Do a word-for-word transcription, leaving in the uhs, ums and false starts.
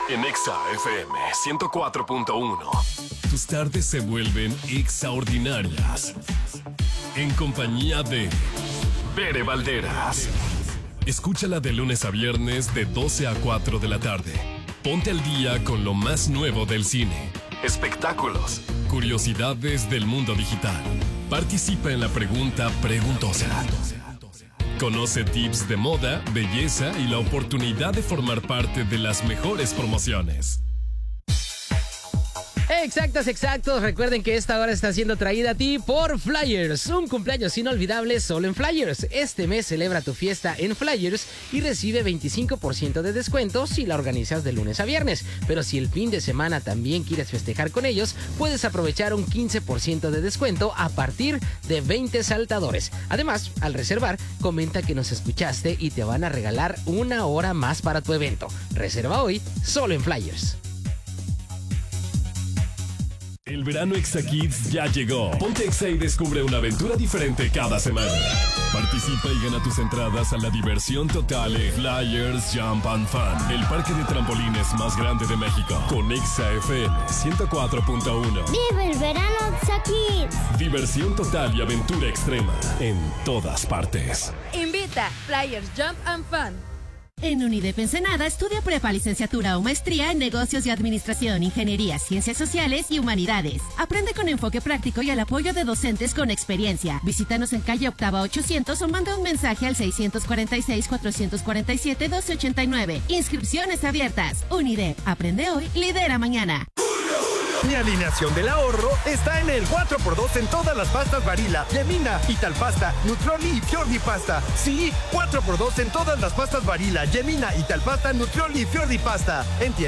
En Exa F M ciento cuatro punto uno. Tus tardes se vuelven extraordinarias. En compañía de Bere Valderas. Escúchala de lunes a viernes de doce a cuatro de la tarde. Ponte al día con lo más nuevo del cine, espectáculos, curiosidades del mundo digital. Participa en la pregunta preguntosa. Conoce tips de moda, belleza y la oportunidad de formar parte de las mejores promociones. Exactos, exactos. Recuerden que esta hora está siendo traída a ti por Flyers. Un cumpleaños inolvidable solo en Flyers. Este mes celebra tu fiesta en Flyers y recibe veinticinco por ciento de descuento si la organizas de lunes a viernes. Pero si el fin de semana también quieres festejar con ellos, puedes aprovechar un quince por ciento de descuento a partir de veinte saltadores. Además, al reservar, comenta que nos escuchaste y te van a regalar una hora más para tu evento. Reserva hoy solo en Flyers. El verano Exa Kids ya llegó. Ponte Exa y descubre una aventura diferente cada semana. Participa y gana tus entradas a la diversión total en Flyers Jump and Fun, el parque de trampolines más grande de México. Con Exa F M ciento cuatro punto uno. ¡Vive el verano Exa Kids! Diversión total y aventura extrema en todas partes. Invita Flyers Jump and Fun. En UNIDEP Ensenada estudia prepa, licenciatura o maestría en negocios y administración, ingeniería, ciencias sociales y humanidades. Aprende con enfoque práctico y al apoyo de docentes con experiencia. Visítanos en calle Octava ochocientos o manda un mensaje al seis cuatro seis, cuatro cuatro siete, uno dos ocho nueve. Inscripciones abiertas. UNIDEP. Aprende hoy, lidera mañana. Mi alineación del ahorro está en el cuatro por dos en todas las pastas Barilla, Yemina, Italpasta, Nutrioli y Fiordi Pasta. Sí, cuatro por dos en todas las pastas Barilla, Yemina, Italpasta, Nutrioli y Fiordi Pasta. En